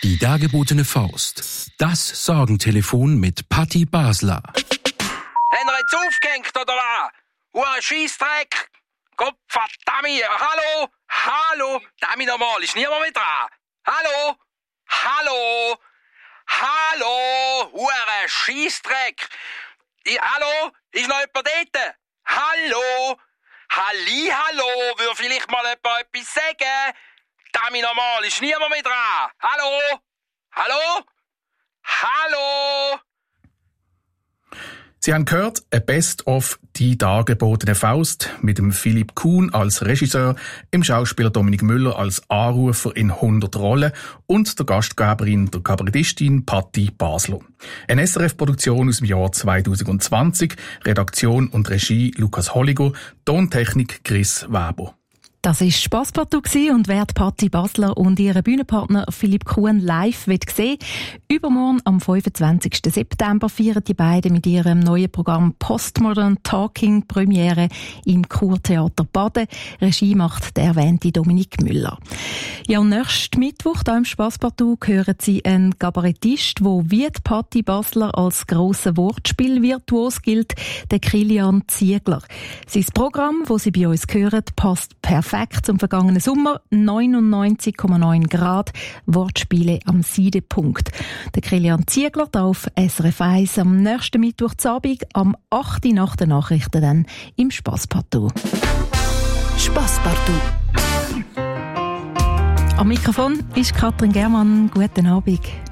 Die dargebotene Faust. Das Sorgentelefon mit Patti Basler. Haben wir jetzt aufgehängt, oder was? Hure Scheissdreck! Gott verdammt! Hallo? Hallo? Damit nochmal, ist niemand mehr dran? Hallo? Hallo? Hallo? Hure Scheissdreck! Hallo? Ist noch jemand dort? Hallo? Hallo? Würde vielleicht mal jemand etwas sagen? Damit nochmal, ist niemand mehr dran? Hallo? Hallo? Hallo? Sie haben gehört, ein Best-of «Die dargebotene Faust» mit dem Philipp Kuhn als Regisseur, dem Schauspieler Dominik Müller als Anrufer in 100 Rollen und der Gastgeberin, der Kabarettistin Patti Basler. Eine SRF-Produktion aus dem Jahr 2020, Redaktion und Regie Lukas Holliger, Tontechnik Chris Weber. Das war Spasspartout und wer Patti Basler und ihren Bühnenpartner Philipp Kuhn live sehen will, übermorgen am 25. September feiern die beiden mit ihrem neuen Programm Postmodern Talking Premiere im Kurtheater Baden. Regie macht der erwähnte Dominik Müller. Ja, und nächsten Mittwoch da im Spasspartout hören Sie einen Kabarettist, der wie die Patti Basler als grosser Wortspielvirtuos gilt, der Kilian Ziegler. Sein Programm, das Sie bei uns hören, passt perfekt zum vergangenen Sommer. 99,9 Grad. Wortspiele am Seidepunkt. Der Kilian Ziegler da auf SRF 1 am nächsten Mittwochabend am 8. nach den Nachrichten dann im Spasspartout. Spasspartout. Am Mikrofon ist Katrin Germann. Guten Abend.